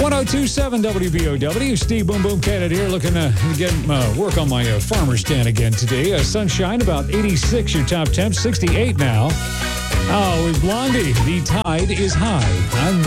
1027 WBOW. Steve Boom Boom Cannon here, looking to get work on my farmer's stand again today. Sunshine, about 86, your top temp, 68 now. Oh, with Blondie, the tide is high. I'm